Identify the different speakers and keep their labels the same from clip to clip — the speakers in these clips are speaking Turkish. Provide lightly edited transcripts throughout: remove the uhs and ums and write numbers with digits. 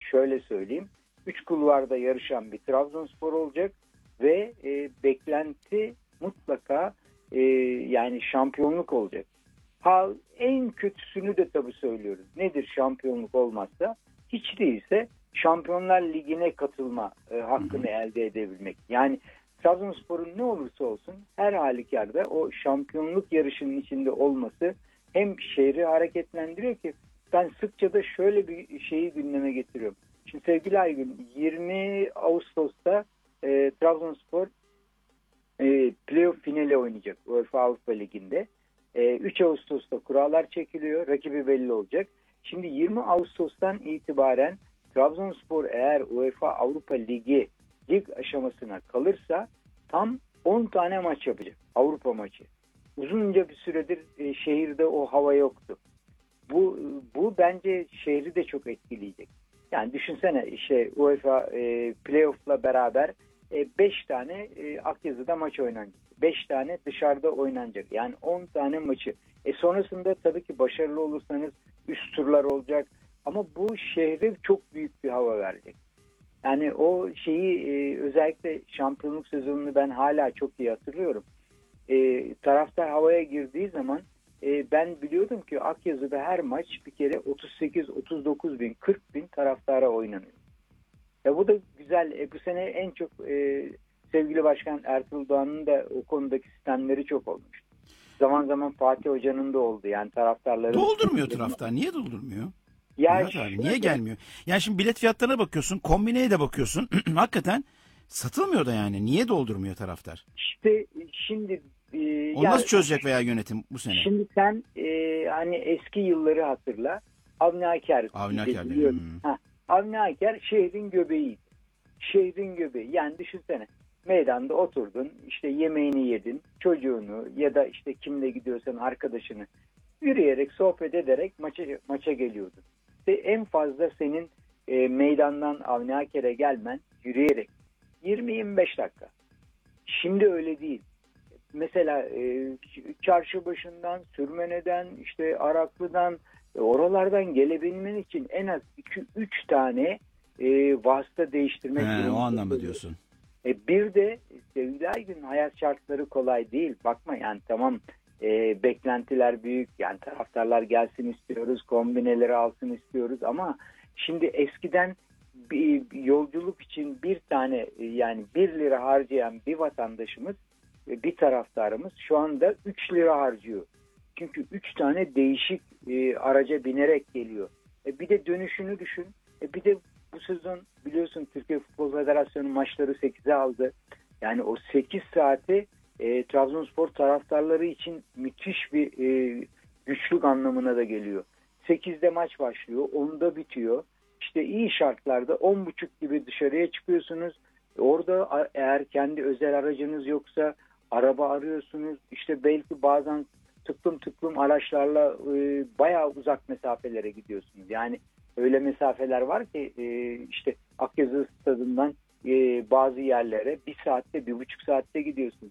Speaker 1: şöyle söyleyeyim. 3 kulvarda yarışan bir Trabzonspor olacak ve beklenti mutlaka yani şampiyonluk olacak. En kötüsünü de tabii söylüyoruz. Nedir şampiyonluk olmazsa? Hiç değilse Şampiyonlar Ligi'ne katılma hakkını elde edebilmek. Yani Trabzonspor'un ne olursa olsun her halükarda o şampiyonluk yarışının içinde olması hem şehri hareketlendiriyor ki ben sıkça da şöyle bir şeyi gündeme getiriyorum. Şimdi sevgili Aygün, 20 Ağustos'ta Trabzonspor playoff finali oynayacak UEFA Avrupa Ligi'nde. 3 Ağustos'ta kurallar çekiliyor. Rakibi belli olacak. Şimdi 20 Ağustos'tan itibaren Trabzonspor eğer UEFA Avrupa Ligi lig aşamasına kalırsa tam 10 tane maç yapacak. Avrupa maçı. Uzunca bir süredir şehirde o hava yoktu. Bu bence şehri de çok etkileyecek. Yani düşünsene işte UEFA playoff'la beraber 5 tane Akyazı'da maç oynanacak. 5 tane dışarıda oynanacak. Yani 10 tane maçı. Sonrasında tabii ki başarılı olursanız üst turlar olacak. Ama bu şehre çok büyük bir hava verecek. Yani o şeyi özellikle şampiyonluk sezonunu ben hala çok iyi hatırlıyorum. Taraftar havaya girdiği zaman ben biliyordum ki Akyazı'da her maç bir kere 38-39 bin, 40 bin taraftara oynanıyor. Bu da güzel. Bu sene en çok sevgili Başkan Ertuğrul Doğan'ın da o konudaki sistemleri çok olmuş. Zaman zaman Fatih Hoca'nın da oldu. Yani taraftarları...
Speaker 2: Doldurmuyor taraftar. Niye doldurmuyor?
Speaker 1: Ya
Speaker 2: abi, niye gelmiyor? Yani şimdi bilet fiyatlarına bakıyorsun, kombineye de bakıyorsun. Hakikaten satılmıyor da yani. Niye doldurmuyor taraftar?
Speaker 1: İşte şimdi...
Speaker 2: Onu nasıl çözecek veya yönetim bu sene?
Speaker 1: Şimdi sen hani eski yılları hatırla. Avni Aker. Avni Aker şehrin göbeğiydi. Şehrin göbeği. Yani düşünsene. Meydanda oturdun, işte yemeğini yedin, çocuğunu ya da işte kimle gidiyorsan arkadaşını yürüyerek, sohbet ederek maça geliyordun. En fazla senin meydandan Avni Aker'e gelmen yürüyerek 20-25 dakika. Şimdi öyle değil. Mesela çarşı başından, Sürmene'den, işte Araklı'dan, oralardan gelebilmen için en az 2-3 tane vasıta değiştirmek
Speaker 2: o anlamda diyorsun.
Speaker 1: Bir de sevgili Aygün, hayat şartları kolay değil. Bakma yani tamam beklentiler büyük. Yani taraftarlar gelsin istiyoruz, kombineleri alsın istiyoruz ama şimdi eskiden bir yolculuk için bir tane yani 1 lira harcayan bir vatandaşımız, bir taraftarımız şu anda 3 lira harcıyor. Çünkü 3 tane değişik araca binerek geliyor. Bir de dönüşünü düşün. Bir de bu sezon biliyorsun Türkiye Futbol Federasyonu maçları 8'e aldı. Yani o 8 saati Trabzonspor taraftarları için müthiş bir güçlük anlamına da geliyor. 8'de maç başlıyor, 10'da bitiyor. İşte iyi şartlarda 10.30 gibi dışarıya çıkıyorsunuz. Orada eğer kendi özel aracınız yoksa araba arıyorsunuz. İşte belki bazen tıklım araçlarla bayağı uzak mesafelere gidiyorsunuz. Yani öyle mesafeler var ki işte Akyazı Stadı'ndan bazı yerlere 1 saatte, 1,5 saatte gidiyorsunuz.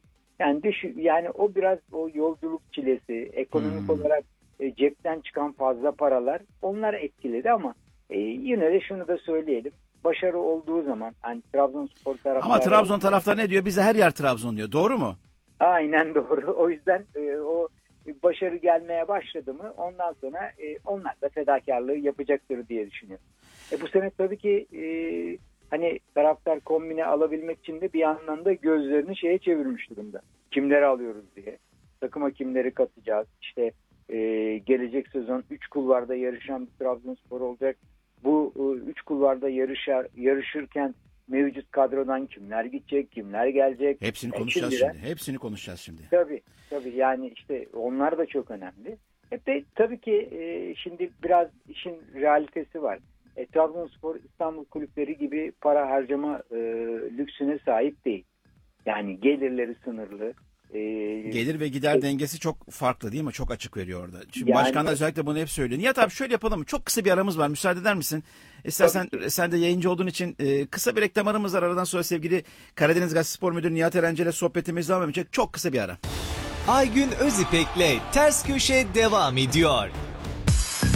Speaker 1: Yani o biraz o yolculuk çilesi, ekonomik olarak cepten çıkan fazla paralar onlar etkiledi ama yine de şunu da söyleyelim. Başarı olduğu zaman hani Trabzonspor taraftarı...
Speaker 2: Ama Trabzon taraftarı ne diyor? Bize her yer Trabzon diyor. Doğru mu?
Speaker 1: Aynen doğru. O yüzden o başarı gelmeye başladı mı ondan sonra onlar da fedakarlığı yapacaktır diye düşünüyorum. Bu sene tabii ki hani taraftar kombine alabilmek için de bir yandan da gözlerini şeye çevirmiş durumda. Kimleri alıyoruz diye. Takıma kimleri katacağız. İşte gelecek sezon 3 kulvarda yarışan bir Trabzonspor olacak. Bu 3 kulvarda yarışırken mevcut kadrodan kimler gidecek, kimler gelecek.
Speaker 2: Hepsini konuşacağız şimdi. Hepsini konuşacağız şimdi.
Speaker 1: Tabii yani işte onlar da çok önemli. Tabii ki şimdi biraz işin realitesi var. Trabzonspor İstanbul kulüpleri gibi para harcama lüksüne sahip değil. Yani gelirleri sınırlı.
Speaker 2: Gelir ve gider dengesi çok farklı değil mi? Çok açık veriyor orada. Şimdi başkan da özellikle bunu hep söylüyor. Nihat abi şöyle yapalım mı? Çok kısa bir aramız var. Müsaade eder misin? İstersen sen de yayıncı olduğun için kısa bir reklam aramız var. Aradan sonra sevgili Karadeniz Gazetesi Spor Müdürü Nihat Erencel'e sohbetimiz devam edecek. Çok kısa bir ara.
Speaker 3: Aygün Özipek'le Ters Köşe devam ediyor.